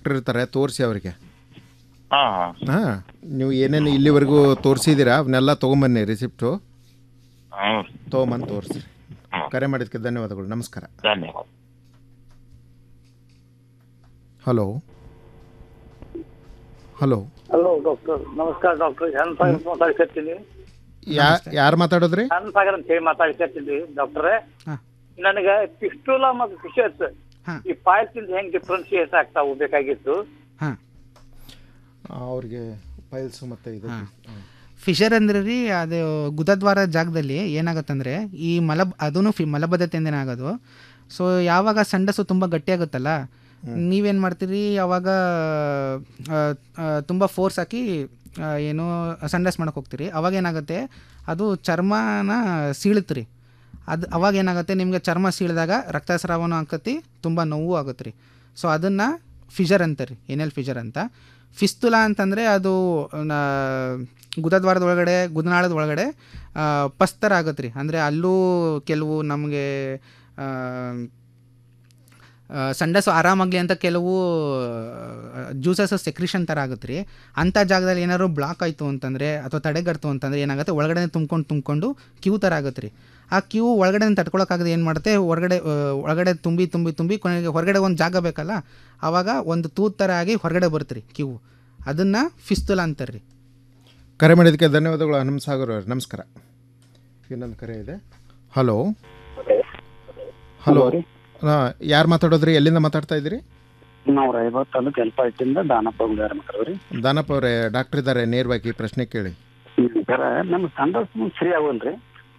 Doctor ಇರ್ತಾರೆ, ತೋರಿಸಿ ಅವರಿಗೆ. ಹಾಂ ಹಾಂ ಹಾಂ, ನೀವು ಏನೇನು ಇಲ್ಲಿವರೆಗೂ ತೋರಿಸಿದ್ದೀರಾ ಅವನ್ನೆಲ್ಲ ತೊಗೊಂಬನ್ನಿ, ರಿಸಿಪ್ಟು ಹ್ಞೂ ತೊಗೊಂಬಂದು ತೋರಿಸಿ. ಕರೆ ಮಾಡಿದ್ದಕ್ಕೆ ಧನ್ಯವಾದಗಳು. ನಮಸ್ಕಾರ. ಧನ್ಯವಾದ. ಹಲೋ ಹಲೋ ಹಲೋ ಡಾಕ್ಟರ್, ನಮಸ್ಕಾರ ಡಾಕ್ಟರ್. ಸಾಗರ್ ಮಾತಾಡ್ಕತ್ತೀನಿ. ಯಾರು ಮಾತಾಡೋದ್ರಿ? ಸಾಗರ್ ಅಂತ ಹೇಳಿ ಮಾತಾಡ್ಕತ್ತೀನಿ ಡಾಕ್ಟ್ರೆ. ಹಾಂ ನನಗೆ ಪಿಸ್ಟುಲಾ ಮತ್ತು ಫಿಶರ್ಸ್ ಹಾಂ ಈ ಫೈಲ್ಸ್ ಹೆಂಗೆ ಡಿಫ್ರೆನ್ಶಿಯೇಟ್ ಆಗ್ತಾವು ಬೇಕಾಗಿತ್ತು. ಹಾಂ ಅವ್ರಿಗೆ ಫೈಲ್ಸು ಮತ್ತು ಇದು. ಹಾಂ, ಫಿಶರ್ ಅಂದ್ರೆ ರೀ, ಅದು ಗುದದ್ವಾರ ಜಾಗದಲ್ಲಿ ಏನಾಗುತ್ತಂದರೆ ಈ ಅದೂ ಮಲಬದ್ಧತೆಯಿಂದ ಆಗೋದು. ಸೊ ಯಾವಾಗ ಸಂಡಸು ತುಂಬ ಗಟ್ಟಿಯಾಗುತ್ತಲ್ಲ, ನೀವೇನು ಮಾಡ್ತೀರಿ, ಯಾವಾಗ ತುಂಬ ಫೋರ್ಸ್ ಹಾಕಿ ಏನು ಸಂಡಸ್ ಮಾಡೋಕೆ ಹೋಗ್ತೀರಿ, ಅವಾಗ ಏನಾಗುತ್ತೆ ಅದು ಚರ್ಮನ ಸೀಳುತ್ತೆ ರೀ. ಅವಾಗ ಏನಾಗುತ್ತೆ, ನಿಮಗೆ ಚರ್ಮ ಸೀಳಿದಾಗ ರಕ್ತಸ್ರಾವನೂ ಆಕತಿ, ತುಂಬ ನೋವು ಆಗುತ್ತೆ ರೀ. ಸೊ ಅದನ್ನು ಫಿಶರ್ ಅಂತಾರೆ ರೀ, ಏನೆಲ್ ಫಿಶರ್ ಅಂತ. ಫಿಸ್ತುಲಾ ಅಂತಂದರೆ ಅದು ಗುದದ್ವಾರದ ಒಳಗಡೆ, ಗುದನಾಳದ ಒಳಗಡೆ ಪಸ್ತರ ಆಗುತ್ತೆ ರೀ. ಅಂದರೆ ಅಲ್ಲೂ ಕೆಲವು ನಮಗೆ ಸಂಡಸು ಆರಾಮಾಗಲಿ ಅಂತ ಕೆಲವು ಜ್ಯೂಸಸ್ ಸೆಕ್ರಿಷನ್ ಥರ ಆಗುತ್ತೆ ರೀ. ಅಂಥ ಜಾಗದಲ್ಲಿ ಏನಾದ್ರು ಬ್ಲಾಕ್ ಆಯಿತು ಅಂತಂದರೆ ಅಥವಾ ತಡೆಗಟ್ತು ಅಂತಂದರೆ ಏನಾಗುತ್ತೆ, ಒಳಗಡೆ ತುಂಬ್ಕೊಂಡು ಕ್ಯೂ ಥರ ಆಗುತ್ತೆ ರೀ. ಆ ಕ್ಯೂ ಒಳಗಡೆ ತಡ್ಕೊಳಕ್ಕಾಗದೆ ಏನು ಮಾಡುತ್ತೆ, ಒಳಗಡೆ ತುಂಬಿ ಕೊನೆಗೆ ಹೊರಗಡೆ ಒಂದು ಜಾಗ ಬೇಕಲ್ಲ, ಆವಾಗ ಒಂದು ತೂತ್ ಥರ ಆಗಿ ಹೊರಗಡೆ ಬರುತ್ತೆ ರೀ ಕ್ಯೂ. ಅದನ್ನು ಫಿಸ್ತುಲಾ ಅಂತಾರೆ ರೀ. ಕರೆ ಮಾಡಿದ್ದಕ್ಕೆ ಧನ್ಯವಾದಗಳು ಹನುಮಸಾಗರ್ ಅವ್ರೆ. ನಮಸ್ಕಾರ. ಇನ್ನೊಂದು ಕರೆ ಇದೆ. ಹಲೋ ಹಲೋ ಹಾಂ, ಯಾರು ಮಾತಾಡೋದ್ರಿ? ಎಲ್ಲಿಂದ ಮಾತಾಡ್ತಾ ಇದ್ದೀರಿ? ನಾವು ರಾಯಬಾಗ್ ತಾಲೂಕು ಎಲ್ಪಾಟಿಂದ ದಾನಪ್ಪ ಗುಂಡಾರ ಮಾತಾಡೋರಿ. ದಾನಪ್ಪ ಅವರೇ, ಡಾಕ್ಟರ್ ಇದ್ದಾರೆ, ನೇರವಾಗಿ ಪ್ರಶ್ನೆ ಕೇಳಿ. ಸರ, ನಮ್ಮ ಸಂಡಸ್ ಸರಿ ಆಗೋಲ್ರಿ.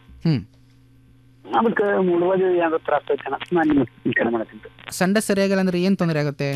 ಅದಕ್ಕೆ ಮುಳುವಾಗಿ ಯಾವ್ದು ತ್ರಾಸ ಐತೆ ನಾನು ನಿಮ್ಗೆ ಕರೆ ಮಾಡತ್ತೀನಿ. ಸಂಡಸ್ ಸರಿಯಾಗಿಲ್ಲ ಅಂದರೆ ಏನು ತೊಂದರೆ ಆಗುತ್ತೆ?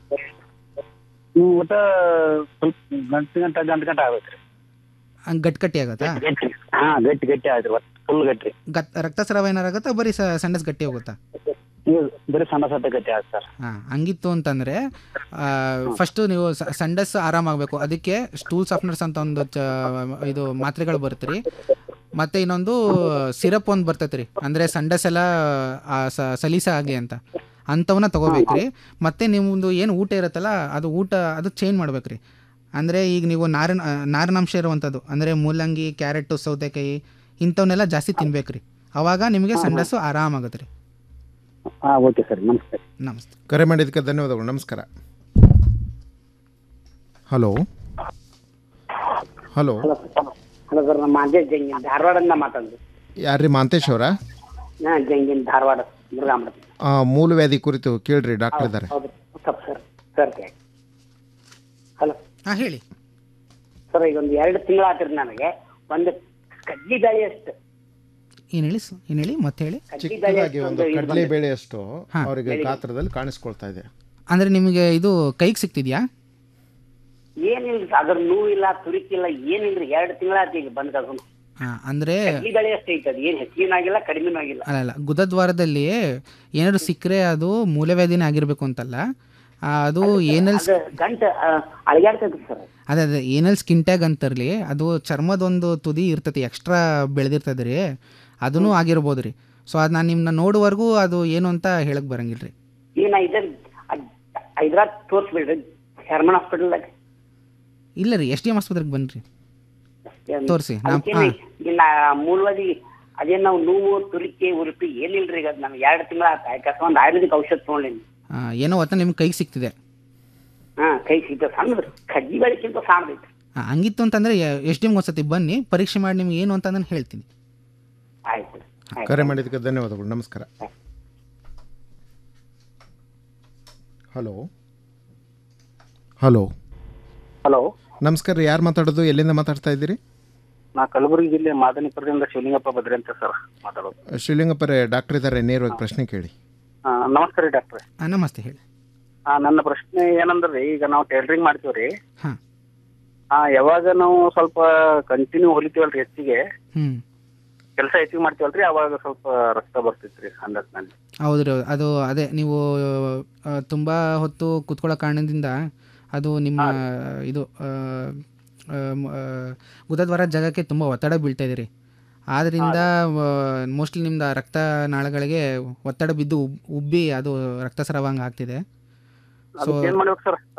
ಒಟ್ಟ ಸ್ವಲ್ಪ ಗಂಟೆ ಆಗೈತ್ರಿ. ಗಟ್ಟಿ ಆಗುತ್ತಾ? ಹಾಂ, ಗಟ್ಟಿ ಆಯ್ತು, ಒಟ್ಟು ಫುಲ್ ಗಟ್ಟಿ. ರಕ್ತಸ್ರಾವ ಏನಾರು ಆಗುತ್ತಾ, ಬರೀ ಸಂಡಸ್ ಗಟ್ಟಿ ಹೋಗುತ್ತಾ? ಬರೀ ಸಣ್ಣ ಸಣ್ಣ ಗಟ್ಟಿ ಆಗುತ್ತೆ ಸರ್. ಹಾಂ, ಹಂಗಿತ್ತು ಅಂತಂದರೆ ಫಸ್ಟು ನೀವು ಸಂಡಸ್ ಆರಾಮಾಗಬೇಕು. ಅದಕ್ಕೆ ಸ್ಟೂಲ್ ಸಾಫ್ಟ್ನರ್ಸ್ ಅಂತ ಒಂದು ಇದು ಮಾತ್ರೆಗಳು ಬರುತ್ತೆ ರೀ. ಮತ್ತು ಇನ್ನೊಂದು ಸಿರಪ್ ಒಂದು ಬರ್ತೈತೆ ರೀ, ಅಂದರೆ ಸಂಡಸ್ ಎಲ್ಲ ಸಲೀಸ ಆಗಲಿ ಅಂತ, ಅಂಥವನ್ನ ತೊಗೋಬೇಕು ರೀ. ಮತ್ತು ನಿಮ್ಮದು ಏನು ಊಟ ಇರುತ್ತಲ್ಲ, ಅದು ಚೇಂಜ್ ಮಾಡ್ಬೇಕು ರೀ. ಅಂದರೆ ಈಗ ನೀವು ನಾರಿನಾಂಶ ಇರುವಂಥದ್ದು, ಅಂದರೆ ಮೂಲಂಗಿ, ಕ್ಯಾರೆಟು, ಸೌತೆಕಾಯಿ ಇಂಥವನ್ನೆಲ್ಲ ಜಾಸ್ತಿ ತಿನ್ಬೇಕು ರೀ. ಆವಾಗ ನಿಮಗೆ ಸಂಡಸ್ಸು ಆರಾಮಾಗುತ್ತೆ ರೀ. ಹಾಂ, ಓಕೆ ಸರ್, ನಮಸ್ತೆ. ನಮಸ್ತೆ. ಕರೆ ಮಾಡಿದ್ದಕ್ಕೆ ಧನ್ಯವಾದಗಳು. ನಮಸ್ಕಾರ. ಹಲೋ ಹಲೋ ಹಲೋ ಸರ್, ನಮ್ಮ ಮಾಂತೇಶ್ ಜಂಗಿನ್ ಧಾರವಾಡದಿಂದ ಮಾತಾಡೋದು. ಯಾರ್ರಿ? ಮಾಂತೇಶ್ ಅವರಾ? ಹಾಂ, ಜಂಗಿನ್ ಧಾರವಾಡ ಮುರುಘಾಮಠ. ಮೂಲವ್ಯಾಧಿ ಕುರಿತು ಕೇಳ್ರಿ, ಡಾಕ್ಟರ್ ಇದ್ದಾರೆ. ಹೌದು ಸರ್. Sir hello. ಹಾಂ, ಹೇಳಿ ಸರ್. ಈಗ ಒಂದು 2 ತಿಂಗಳು ಆತಿರಿ ನನಗೆ. ಒಂದು ಕಡ್ಲಿ ಬ್ಯಾಳಿ ಅಷ್ಟು. ಏನು ಹೇಳಿ ಮತ್ತೆ ಹೇಳಿ. ಚಿಕ್ಕದಾಗಿ ಒಂದು ಕಡಲೆ ಬೇಳೆಯಷ್ಟು ಅವರಿಗೆ ಗಾತ್ರದಲ್ಲಿ ಕಾಣಿಸ್ಕೊಳ್ತಾ ಇದೆ. ಅಂದರೆ ನಿಮಗೆ ಇದು ಕೈಗೆ ಸಿಗ್ತಿದ್ಯಾ? ಏನಿಲ್ಲ, ಅದ್ರ ನೋವಿಲ್ಲ, ತುರಿಕಿಲ್ಲ, ಏನಿಲ್ರಿ. 2 ತಿಂಗಳಾತಿ ಈಗ ಬಂದ್ ಕಳ್ಕೊಂಡು. ಹಾಂ, ಅಂದರೆ ಕಡ್ಲಿ ಬ್ಯಾಳಿ ಅಷ್ಟು ಐತದ, ಏನು ಹೆಚ್ಚಿನ ಆಗಿಲ್ಲ, ಕಡಿಮೆನೂ ಆಗಿಲ್ಲ. ಅಲ್ಲ, ಗುದದ್ವಾರದಲ್ಲಿ ಏನಾದ್ರು ಸಿಕ್ಕರೆ ಅದು ಮೂಲವ್ಯಾಧಿನೇ ಆಗಿರಬೇಕು ಅಂತಲ್ಲ. ಅದು ಏನಲ್ ಗಂಟು ಅಳಗ್ಯಾಡ್ತೈತಿ ಸರ್. ಅದೇ ಏನಲ್ ಸ್ಕಿನ್ ಟ್ಯಾಗ್ ಅಂತಾರಲಿ, ಅದು ಚರ್ಮದೊಂದು ತುದಿ ಇರ್ತೈತಿ, ಎಕ್ಸ್ಟ್ರಾ ಬೆಳೆದಿರ್ತದೆ ರೀ, ಅದೂ ಆಗಿರ್ಬೋದು ರೀ. ಸೊ ಅದು ನಾನು ನಿಮ್ಮನ್ನ ನೋಡುವವರೆಗೂ ಅದು ಏನು ಅಂತ ಹೇಳಕ್ ಬರಂಗಿಲ್ಲ ರೀ. ಏನ ಹೈದ್ರಾಬಾದ್ ತೋರಿಸ್ಬಿಡ್ರಿ, ಶರ್ಮನ್ ಹಾಸ್ಪಿಟಲ್ದಾಗ. ಇಲ್ಲ ರೀ, SDM ಆಸ್ಪತ್ರೆಗೆ ಬನ್ನಿರಿ, ತೋರಿಸಿ. ಇನ್ನ ಮೂಲವಾದಿ ಅದೇನು ನಾವು ನೋವು, ತುರಿಕೆ, ಉರುಪಿ ಏನಿಲ್ರಿ. ಈಗ ಅದು ನಮ್ಗೆ 2 ತಿಂಗಳ ಆಯ್ತು. ಒಂದು ಆಯುರ್ವೇದಿಕ್ ಔಷಧ ತೊಗೊಂಡಿನಿ. ಏನೋ ಒತ್ತ ನಿಮ್ಗೆ ಕೈಗೆ ಸಿಗ್ತಿದೆ. ಹಾಂ, ಕೈ ಸಿಗ್ತದೆ. ಸಣ್ಣದು ಕಡ್ಲಿ ಬೆಳಕಿಂತ ಸಣ್ಣದೈತೆ. ಹಂಗಿತ್ತು ಅಂತಂದರೆ SDM ಒಂದ್ಸತಿ ಬನ್ನಿ, ಪರೀಕ್ಷೆ ಮಾಡಿ ನಿಮ್ಗೆ ಏನು ಅಂತ ನಾನು ಹೇಳ್ತೀನಿ. ಆಯ್ತು. ಕರೆ ಮಾಡಿದ್ದಕ್ಕೆ ಧನ್ಯವಾದಗಳು. ನಮಸ್ಕಾರ. ಹಲೋ ಹಲೋ ಹಲೋ, ನಮಸ್ಕಾರ. ಯಾರು ಮಾತಾಡೋದು? ಎಲ್ಲಿಂದ ಮಾತಾಡ್ತಾ ಇದ್ದೀರಿ? ನಾ ಕಲಬುರಗಿ ಜಿಲ್ಲೆ ಮಾದನಿಪುರದಿಂದ ಶಿವಲಿಂಗಪ್ಪ ಬದ್ರಿ ಅಂತ ಸರ್ ಮಾತಾಡೋದು. ಶಿವಲಿಂಗಪ್ಪರೇ, ಡಾಕ್ಟರ್ ಇದ್ದಾರೆ, ನೇರವಾಗಿ ಪ್ರಶ್ನೆ ಕೇಳಿ. ನಮಸ್ಕಾರ ರೀ ಡಾಕ್ಟ್ರೆ. ನಮಸ್ತೆ, ಹೇಳಿ. ನನ್ನ ಪ್ರಶ್ನೆ ಏನಂದ್ರೆ, ಈಗ ನಾವು ಟೈಲರಿಂಗ್ ಮಾಡ್ತೀವ್ರಿ. ಹಾಂ. ಯಾವಾಗ ನಾವು ಸ್ವಲ್ಪ ಕಂಟಿನ್ಯೂ ಹೊಲಿತೀವಲ್ರಿ, ಹೆಚ್ಚಿಗೆ ಕೆಲಸ ಹೆಚ್ಚಿಗೆ ಮಾಡ್ತೀವಲ್ರಿ, ಅವಾಗ ಸ್ವಲ್ಪ ರಕ್ತ ಬರ್ತೈತ್ರಿ ಸಂಡಸ್ನಲ್ಲಿ. ಹೌದ್ರಿ, ಅದು ಅದೇ ನೀವು ತುಂಬ ಹೊತ್ತು ಕೂತ್ಕೊಳ್ಳೋ ಕಾರಣದಿಂದ ಅದು ನಿಮ್ಮ ಇದು ಗುದದ್ವಾರ ಜಾಗಕ್ಕೆ ತುಂಬ ಒತ್ತಡ ಬೀಳ್ತಾ ಇದೆ ರೀ. ಆದ್ದರಿಂದ ಮೋಸ್ಟ್ಲಿ ನಿಮ್ದು ರಕ್ತನಾಳಗಳಿಗೆ ಒತ್ತಡ ಬಿದ್ದು ಉಬ್ಬಿ ಅದು ರಕ್ತಸ್ರಾವ ಆಗ್ತಿದೆ. ಸೊ ಏನು ಮಾಡ್ಬೇಕು ಸರ್?